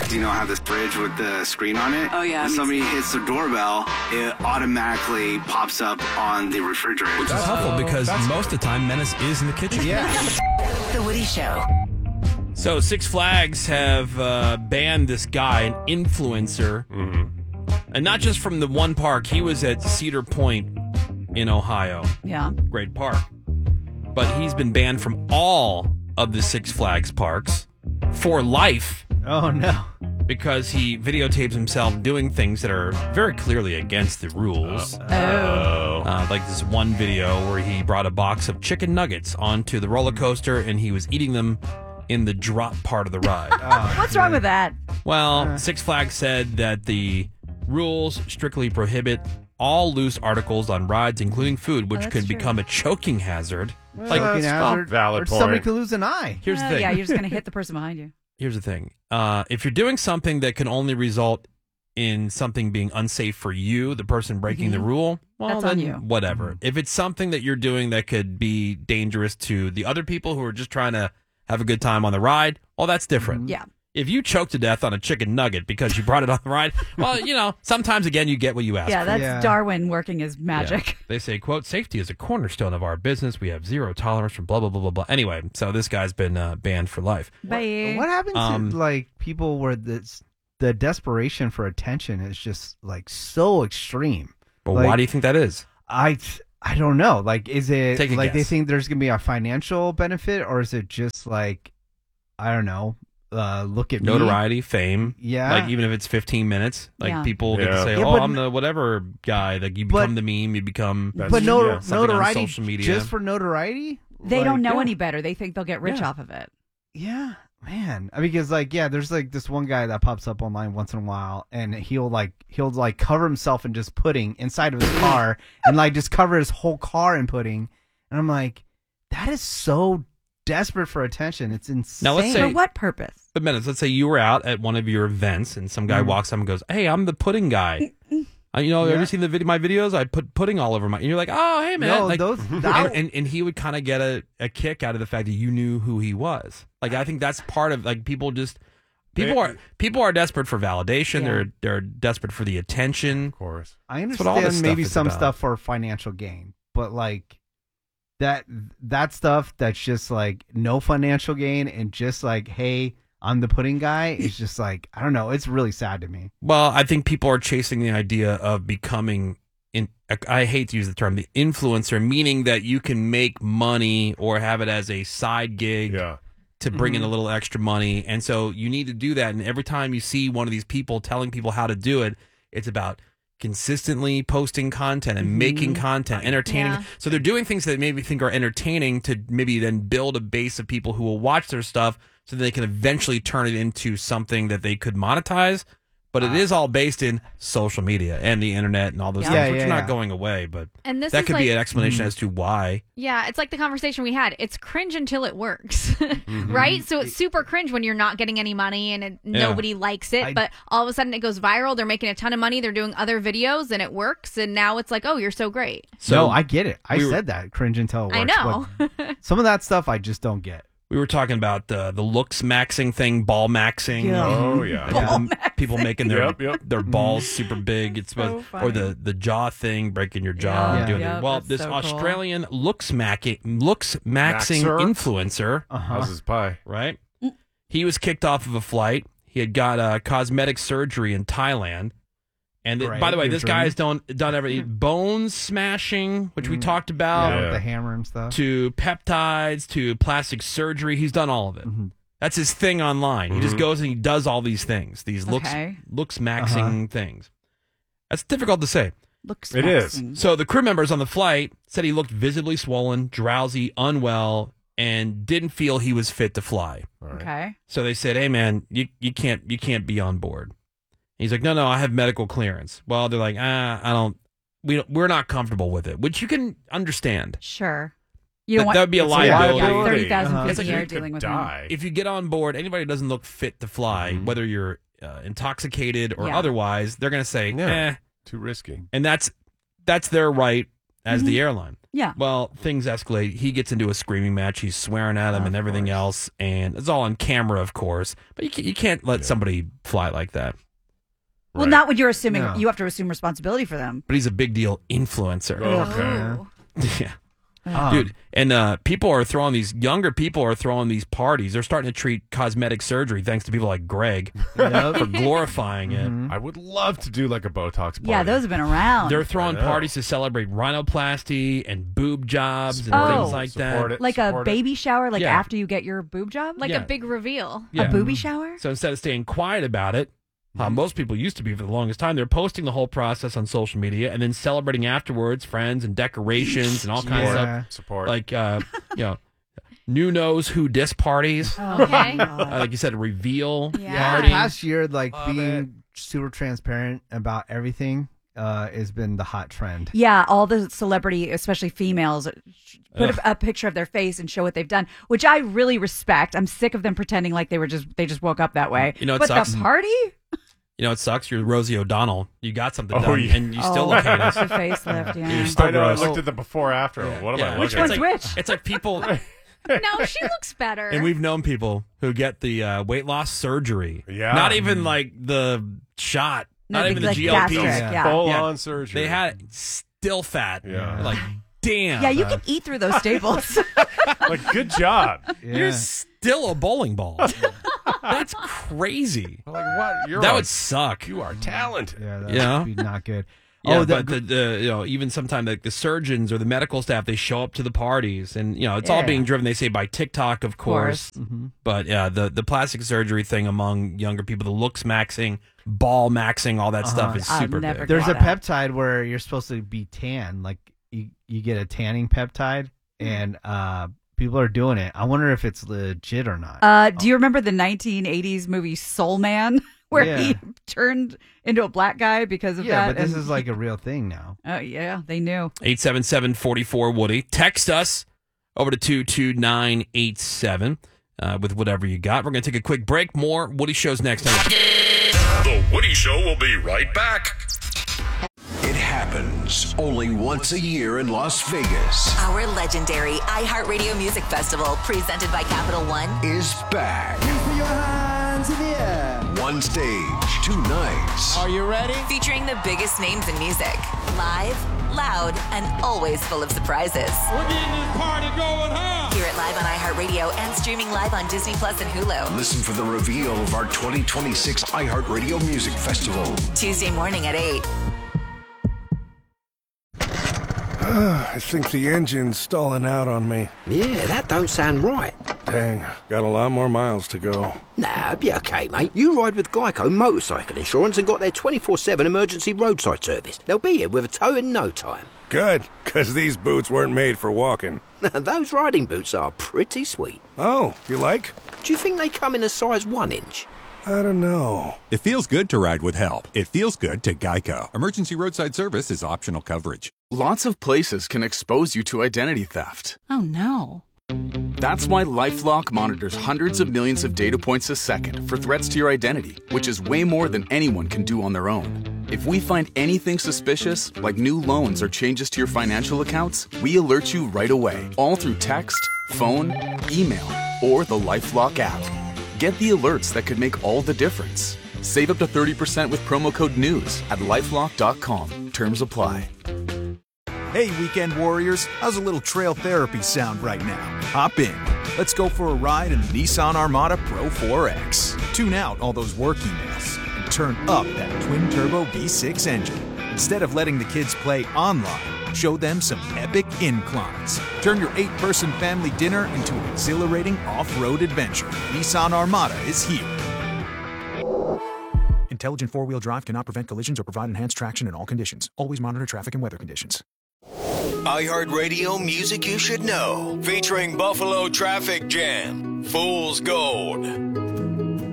have this fridge with the screen on it. Oh, yeah. When somebody hits the doorbell, it automatically pops up on the refrigerator. Which is helpful because most of the time, Menace is in the kitchen. Yeah. The Woody Show. So Six Flags have banned this guy, an influencer, and not just from the one park. He was at Cedar Point in Ohio. Yeah. Great park. But he's been banned from all of the Six Flags parks for life. Oh, no. Because he videotapes himself doing things that are very clearly against the rules. Like this one video where he brought a box of chicken nuggets onto the roller coaster and he was eating them in the drop part of the ride. What's wrong with that? Well, Six Flags said that the rules strictly prohibit all loose articles on rides, including food, which could become a choking hazard. Like an hazard, valid or point. somebody could lose an eye. Here's the thing. Yeah, you're just going to hit the person behind you. Here's the thing. If you're doing something that can only result in something being unsafe for you, the person breaking the rule, well, That's then on you. whatever. If it's something that you're doing that could be dangerous to the other people who are just trying to have a good time on the ride, well, that's different. Yeah. If you choke to death on a chicken nugget because you brought it on the ride, well, sometimes, again, you get what you ask Yeah, for. that's Darwin working his magic. Yeah. They say, quote, safety is a cornerstone of our business. We have zero tolerance for blah, blah, blah, blah, blah. Anyway, so this guy's been banned for life. Bye. What happens to like people where the desperation for attention is just like so extreme? But like, why do you think that is? I don't know. Like, is it Take a like they guess. think there's gonna be a financial benefit, or is it just like, I don't know? Look at Notoriety, me. fame. Yeah. Like, even if it's 15 minutes, like Yeah. people get to say, Yeah, oh, but I'm the whatever guy. Like, you become the meme, you become But something notoriety on social media. just for notoriety. They don't know yeah. any better. They think they'll get rich off of it. Yeah, man. I mean, because there's like this one guy that pops up online once in a while, and he'll cover himself in just pudding inside of his car, and like just cover his whole car in pudding. And I'm like, that is so desperate for attention. It's insane. Now, let's say- For what purpose? But minutes, let's say you were out at one of your events and some guy walks up and goes, hey, I'm the pudding guy. Ever seen my videos? I put pudding all over my... And you're like, oh, hey, man. No, like, those- and he would kind of get a kick out of the fact that you knew who he was. Like, I think that's part of, like, people are desperate for validation. Yeah. They're desperate for the attention. Of course. I That's what all this understand stuff maybe is some about. stuff for financial gain, but like that stuff that's just like no financial gain and just like, hey, I'm the pudding guy, is just like, I don't know. It's really sad to me. Well, I think people are chasing the idea of becoming, I hate to use the term, the influencer, meaning that you can make money or have it as a side gig to bring in a little extra money. And so you need to do that. And every time you see one of these people telling people how to do it, it's about consistently posting content and making content, entertaining. Yeah. So they're doing things that maybe think are entertaining to maybe then build a base of people who will watch their stuff so they can eventually turn it into something that they could monetize. But it is all based in social media and the internet and all those things, which are not going away. But And this that is could be like- an explanation as to why. Yeah, it's like the conversation we had. It's cringe until it works, right? So it's super cringe when you're not getting any money and nobody likes it, but all of a sudden it goes viral. They're making a ton of money. They're doing other videos and it works. And now it's like, oh, you're so great. So no, I get it. I said that cringe until it works. I know. but some of that stuff I just don't get. We were talking about the looks maxing thing, ball maxing. Yeah. Oh, yeah. People making their Yep. their balls super big. It's So supposed, or the jaw thing, breaking your jaw. Yeah. and doing Yeah, it. Well, that's this so cool. Australian looks maxing Maxer? influencer, How's his pie? right? He was kicked off of a flight. He had got cosmetic surgery in Thailand. And Right, by the way, your this dream. guy has done everything. Bone smashing, which we talked about, With the hammer and stuff. to peptides, to plastic surgery. He's done all of it. That's his thing online. He just goes and he does all these things, these looks maxing things. That's difficult to say. Looks It is. maxing. So the crew members on the flight said he looked visibly swollen, drowsy, unwell, and didn't feel he was fit to fly. Okay. So they said, "Hey man, you can't be on board." He's like, "No, I have medical clearance." Well, they're like, we're not comfortable with it," which you can understand. Sure. You don't want That would be a It's a liability. Yeah, liability. 30,000 Uh-huh. feet It's in like the air you could dealing with him. die. If you get on board, anybody who doesn't look fit to fly, whether you're intoxicated or Yeah. otherwise, they're going to say, Yeah. eh. Too risky. And that's their right as the airline. Yeah. Well, things escalate. He gets into a screaming match. He's swearing at him and everything else, and it's all on camera, of course. But you can't let somebody fly like that. Well, not when you're assuming you have to assume responsibility for them. But he's a big deal influencer. Okay. Yeah. Dude, and people are throwing younger people are throwing these parties. They're starting to treat cosmetic surgery, thanks to people like Greg, for glorifying it. I would love to do like a Botox party. Yeah, those have been around. They're throwing parties to celebrate rhinoplasty and boob jobs and things like that. Like a baby shower, like after you get your boob job? Like a big reveal. Yeah. A booby shower? So instead of staying quiet about it, most people used to be for the longest time, they're posting the whole process on social media and then celebrating afterwards, friends and decorations and all kinds of stuff. Support. Like, new knows who dis parties. Okay. Like you said, reveal Yeah, party. the past year, like being super transparent about everything has been the hot trend. Yeah, all the celebrity, especially females, put a picture of their face and show what they've done, which I really respect. I'm sick of them pretending like they just woke up that way. You know, it but sucks. the party? You know, it sucks. You're Rosie O'Donnell. You got something done, and you still look heinous. The facelift, yeah. You're still I know. gross. I looked at the before after. What am I Which looking one's at? which? It's like people, No, she looks better. and we've known people who get the weight loss surgery. Yeah. Not even like the shot. No, not even the like GLPs. gastric, yeah. Full-on surgery. They had it still fat. Yeah. Like, damn. Yeah, you can eat through those staples. Like, good job. You're still a bowling ball. That's crazy. Like, what? That would suck. You are talented. Yeah, that Yeah. would be not good. Yeah, but the even sometimes like the surgeons or the medical staff, they show up to the parties, and it's all being driven, they say, by TikTok, of course. But yeah, the plastic surgery thing among younger people, the looks maxing, ball maxing, all that stuff is super big. There's a peptide where you're supposed to be tan, like you get a tanning peptide, and people are doing it. I wonder if it's legit or not. Do you remember the 1980s movie Soul Man, where he turned into a black guy because of that? Yeah, but this is like a real thing now. Oh, yeah, they knew. 877-44-WOODY. Text us over to 22987 with whatever you got. We're going to take a quick break. More Woody Show's next. The Woody Show will be right back. It happens only once a year in Las Vegas. Our legendary iHeartRadio Music Festival, presented by Capital One, Is back. One stage, 2 nights. Are you ready? Featuring the biggest names in music. Live, loud, and always full of surprises. We're getting this party going, huh? Hear it live on iHeartRadio and streaming live on Disney Plus and Hulu. Listen for the reveal of our 2026 iHeartRadio Music Festival. Tuesday morning at 8. I think the engine's stalling out on me. Yeah, that don't sound right. Dang, got a lot more miles to go. Nah, be okay, mate. You ride with Geico Motorcycle Insurance and got their 24/7 emergency roadside service. They'll be here with a tow in no time. Good, because these boots weren't made for walking. Those riding boots are pretty sweet. Oh, you like? Do you think they come in a size 1 inch? I don't know. It feels good to ride with help. It feels good to Geico. Emergency roadside service is optional coverage. Lots of places can expose you to identity theft. Oh, no. That's why LifeLock monitors hundreds of millions of data points a second for threats to your identity, which is way more than anyone can do on their own. If we find anything suspicious, like new loans or changes to your financial accounts, we alert you right away, all through text, phone, email, or the LifeLock app. Get the alerts that could make all the difference. Save up to 30% with promo code NEWS at LifeLock.com. Terms apply. Hey, weekend warriors, how's a little trail therapy sound right now? Hop in. Let's go for a ride in the Nissan Armada Pro 4X. Tune out all those work emails and turn up that twin-turbo V6 engine. Instead of letting the kids play online, show them some epic inclines. Turn your 8-person family dinner into an exhilarating off-road adventure. Nissan Armada is here. Intelligent four-wheel drive cannot prevent collisions or provide enhanced traction in all conditions. Always monitor traffic and weather conditions. iHeartRadio Music You Should Know, featuring Buffalo Traffic Jam, Fool's Gold,